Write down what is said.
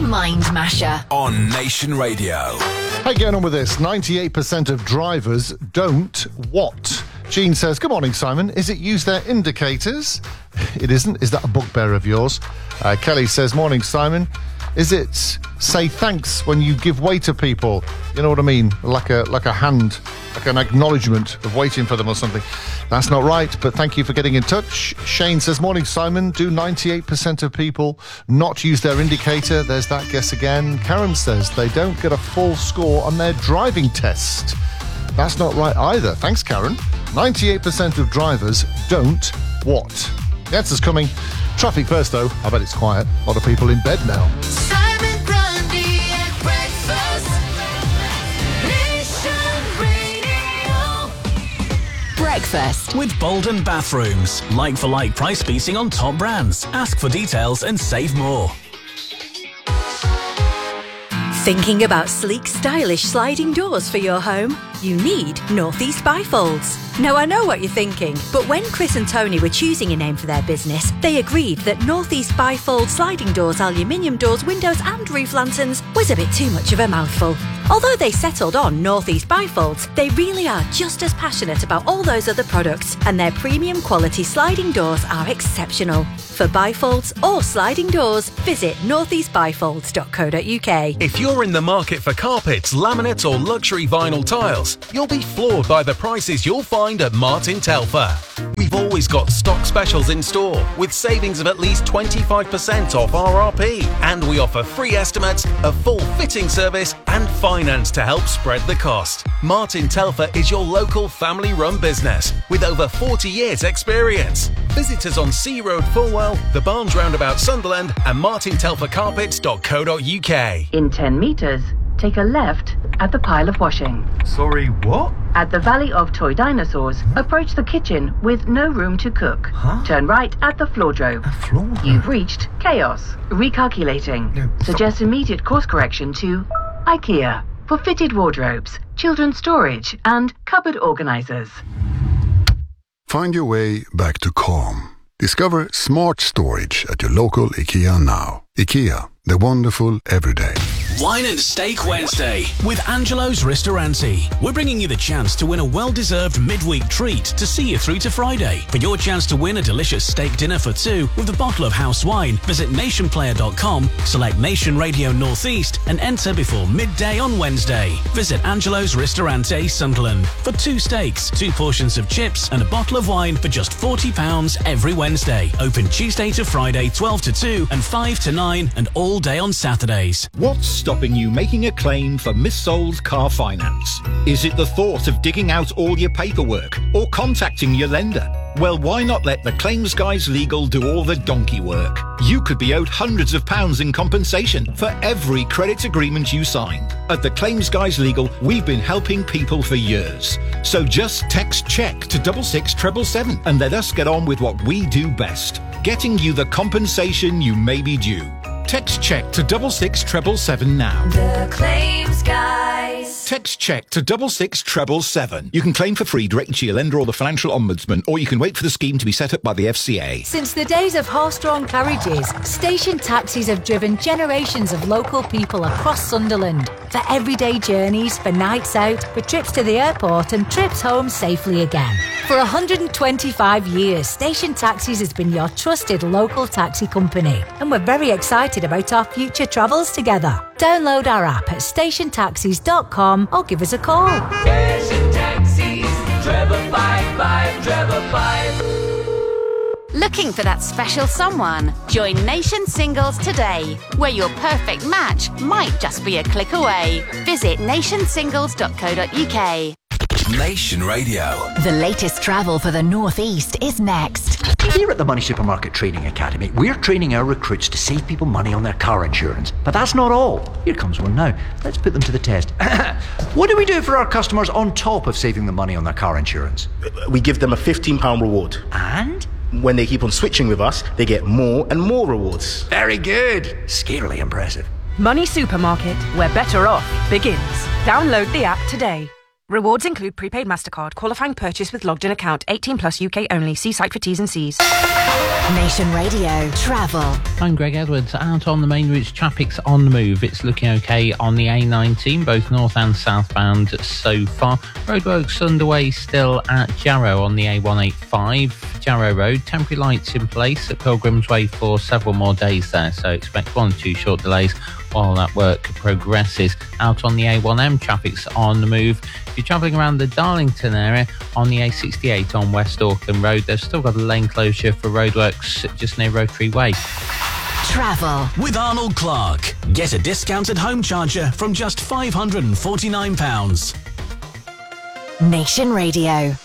Mind Masher on Nation Radio. How you getting on with this? 98% of drivers don't what? Jean says, good morning, Simon. Is it use their indicators? It isn't. Is that a bugbear of yours? Kelly says, morning, Simon. Is it say thanks when you give way to people? You know what I mean? Like a hand, like an acknowledgement of waiting for them or something. That's not right, but thank you for getting in touch. Shane says, morning, Simon. Do 98% of people not use their indicator? There's that guess again. Karen says they don't get a full score on their driving test. That's not right either. Thanks, Karen. 98% of drivers don't what? The answer's coming. Traffic first, though. I bet it's quiet. A lot of people in bed now. Simon Grundy at breakfast. Nation Radio. Breakfast with Bolden Bathrooms. Like-for-like price beating on top brands. Ask for details and save more. Thinking about sleek, stylish sliding doors for your home? You need Northeast Bifolds. Now, I know what you're thinking, but when Chris and Tony were choosing a name for their business, they agreed that Northeast Bifold sliding doors, aluminium doors, windows and roof lanterns was a bit too much of a mouthful. Although they settled on Northeast Bifolds, they really are just as passionate about all those other products, and their premium quality sliding doors are exceptional. For bifolds or sliding doors, visit northeastbifolds.co.uk. If you're in the market for carpets, laminates or luxury vinyl tiles, you'll be floored by the prices you'll find at Martin Telfer. We've always got stock specials in store with savings of at least 25% off RRP, and we offer free estimates, a full fitting service and finance to help spread the cost. Martin Telfer is your local family-run business with over 40 years experience. Visit us on Sea Road, Fulwell, the Barnes Roundabout, Sunderland and martintelfercarpets.co.uk. In 10 metres, take a left at the pile of washing. Sorry, what? At the Valley of Toy Dinosaurs, approach the kitchen with no room to cook. Huh? Turn right at the floordrobe. Floordrobe? You've reached chaos. Recalculating. No, stop. Suggest immediate course correction to IKEA for fitted wardrobes, children's storage and cupboard organisers. Find your way back to calm. Discover smart storage at your local IKEA now. IKEA, the wonderful everyday. Wine and Steak Wednesday with Angelo's Ristorante. We're bringing you the chance to win a well-deserved midweek treat to see you through to Friday. For your chance to win a delicious steak dinner for two with a bottle of house wine, visit nationplayer.com, select Nation Radio Northeast and enter before midday on Wednesday. Visit Angelo's Ristorante, Sunderland for 2 steaks, 2 portions of chips and a bottle of wine for just £40 every Wednesday. Open Tuesday to Friday 12 to 2 and 5 to 9 and all day on Saturdays. What's stopping you making a claim for missold car finance? Is it the thought of digging out all your paperwork or contacting your lender? Well, why not let the Claims Guys Legal do all the donkey work? You could be owed hundreds of pounds in compensation for every credit agreement you sign. At the Claims Guys Legal, we've been helping people for years. So just text CHECK to 66777 and let us get on with what we do best, getting you the compensation you may be due. Text CHECK to 66777 now. The Claims Guys. Text CHECK to 66777. You can claim for free directly to your lender or the Financial Ombudsman, or you can wait for the scheme to be set up by the FCA. Since the days of horse-drawn carriages, station taxis have driven generations of local people across Sunderland for everyday journeys, for nights out, for trips to the airport and trips home safely again. For 125 years, Station Taxis has been your trusted local taxi company, and we're very excited about our future travels together. Download our app at stationtaxis.com or give us a call. Station Taxis, treble 55, treble 5. Looking for that special someone? Join Nation Singles today, where your perfect match might just be a click away. Visit nationsingles.co.uk. Nation Radio. The latest travel for the North East is next. Here at the Money Supermarket Training Academy, we're training our recruits to save people money on their car insurance. But that's not all. Here comes one now. Let's put them to the test. What do we do for our customers on top of saving them money on their car insurance? We give them a £15 reward. And? When they keep on switching with us, they get more and more rewards. Very good. Scarily impressive. Money Supermarket, where better off begins. Download the app today. Rewards include prepaid MasterCard, qualifying purchase with logged in account, 18 plus UK only. See site for T's and C's. Nation Radio Travel. I'm Greg Edwards. Out on the main routes, traffic's on the move. It's looking okay on the A19, both north and southbound so far. Roadworks underway still at Jarrow on the A185, Jarrow Road. Temporary lights in place at Pilgrim's Way for several more days there, so expect 1 or 2 short delays while that work progresses. Out on the A1M, traffic's on the move. If you're travelling around the Darlington area on the A68 on West Auckland Road, they've still got a lane closure for roadworks just near Rotary Way. Travel with Arnold Clark. Get a discounted home charger from just £549. Nation Radio.